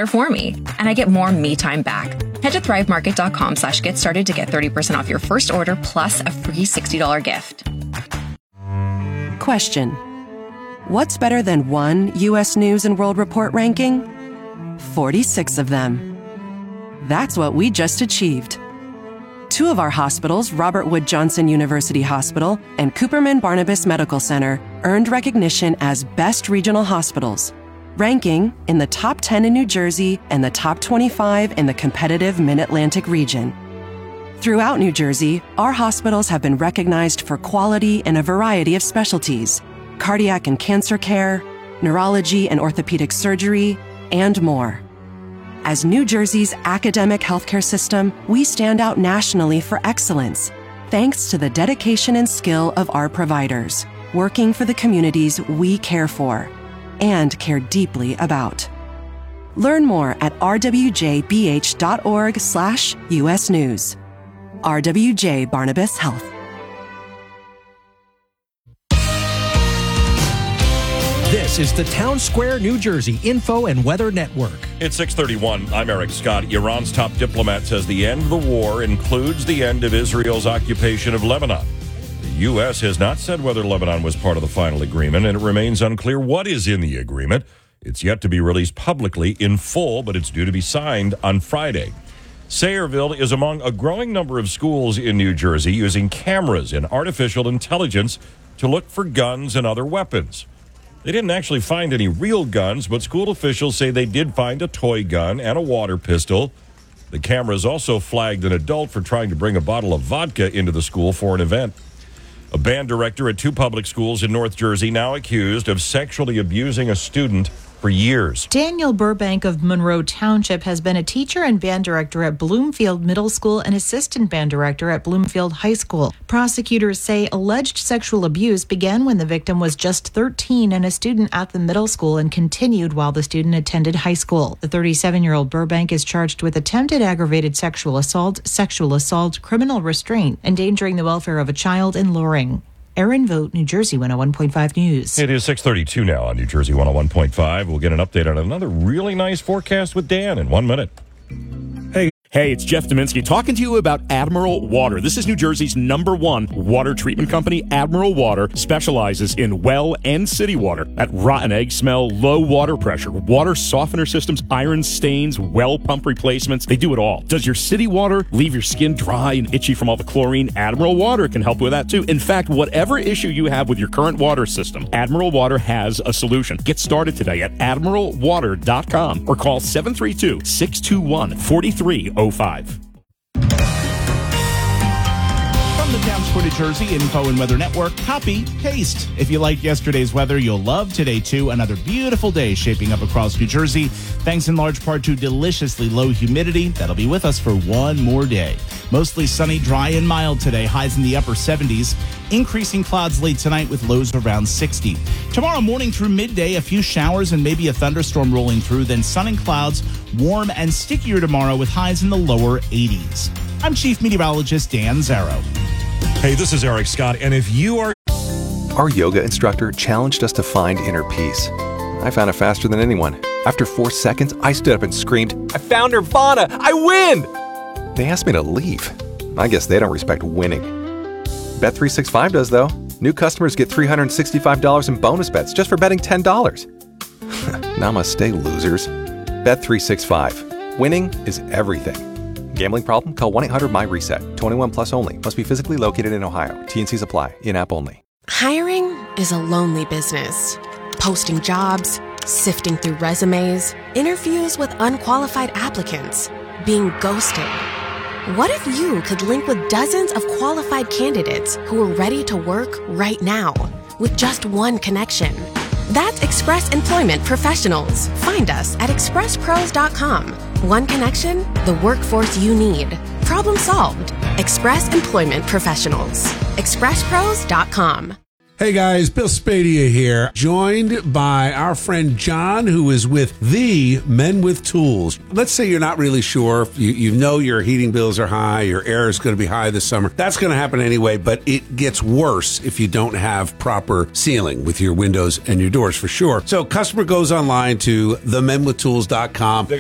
better for me, and I get more me time back. Head to thrivemarket.com/get started to get 30% off your first order plus a free $60 gift. Question: what's better than one U.S. News and World Report ranking? 46 of them. That's what we just achieved. 2 of our hospitals, Robert Wood Johnson University Hospital and Cooperman Barnabas Medical Center, earned recognition as Best Regional Hospitals, ranking in the top 10 in New Jersey and the top 25 in the competitive Mid-Atlantic region. Throughout New Jersey, our hospitals have been recognized for quality in a variety of specialties: cardiac and cancer care, neurology and orthopedic surgery, and more. As New Jersey's academic healthcare system, we stand out nationally for excellence, thanks to the dedication and skill of our providers, working for the communities we care for and care deeply about. Learn more at rwjbh.org/US News. RWJ Barnabas Health. This is the Town Square, New Jersey Info and Weather Network. It's 6:31. I'm Eric Scott. Iran's top diplomat says the end of the war includes the end of Israel's occupation of Lebanon. The U.S. has not said whether Lebanon was part of the final agreement, and it remains unclear what is in the agreement. It's yet to be released publicly in full, but it's due to be signed on Friday. Sayreville is among a growing number of schools in New Jersey using cameras and artificial intelligence to look for guns and other weapons. They didn't actually find any real guns, but school officials say they did find a toy gun and a water pistol. The cameras also flagged an adult for trying to bring a bottle of vodka into the school for an event. A band director at 2 public schools in North Jersey now accused of sexually abusing a student for years. Daniel Burbank of Monroe Township has been a teacher and band director at Bloomfield Middle School and assistant band director at Bloomfield High School. Prosecutors say alleged sexual abuse began when the victim was just 13 and a student at the middle school and continued while the student attended high school. The 37-year-old Burbank is charged with attempted aggravated sexual assault, criminal restraint, endangering the welfare of a child, and luring. Aaron Vogt, New Jersey 101.5 News. It is 6:32 now on New Jersey 101.5. We'll get an update on another really nice forecast with Dan in 1 minute. Hey, it's Jeff Dominski talking to you about Admiral Water. This is New Jersey's #1 water treatment company. Admiral Water specializes in well and city water. That rotten egg smell, low water pressure, water softener systems, iron stains, well pump replacements. They do it all. Does your city water leave your skin dry and itchy from all the chlorine? Admiral Water can help with that too. In fact, whatever issue you have with your current water system, Admiral Water has a solution. Get started today at admiralwater.com or call 732-621-4305. From the Town Square, New Jersey Info and Weather Network, copy, paste. If you liked yesterday's weather, you'll love today, too. Another beautiful day shaping up across New Jersey, thanks in large part to deliciously low humidity that'll be with us for one more day. Mostly sunny, dry, and mild today, highs in the upper 70s. Increasing clouds late tonight with lows around 60. Tomorrow morning through midday, a few showers and maybe a thunderstorm rolling through, then sun and clouds, warm and stickier tomorrow with highs in the lower 80s. I'm Chief Meteorologist Dan Zarrow. Hey, this is Eric Scott, and if you are... Our yoga instructor challenged us to find inner peace. I found it faster than anyone. After 4 seconds, I stood up and screamed, "I found Nirvana! I win!" They asked me to leave. I guess they don't respect winning. Bet365 does, though. New customers get $365 in bonus bets just for betting $10. Namaste, losers. Bet365. Winning is everything. Gambling problem? Call 1-800-MY-RESET. 21 plus only. Must be physically located in Ohio. T&Cs apply. In-app only. Hiring is a lonely business. Posting jobs, sifting through resumes, interviews with unqualified applicants, being ghosted. What if you could link with dozens of qualified candidates who are ready to work right now with just one connection? That's Express Employment Professionals. Find us at expresspros.com. One connection, the workforce you need. Problem solved. Express Employment Professionals. expresspros.com. Hey guys, Bill Spadea here, joined by our friend John, who is with the Men with Tools. Let's say you're not really sure, you know your heating bills are high, your air is going to be high this summer. That's going to happen anyway, but it gets worse if you don't have proper sealing with your windows and your doors for sure. So customer goes online to themenwithtools.com.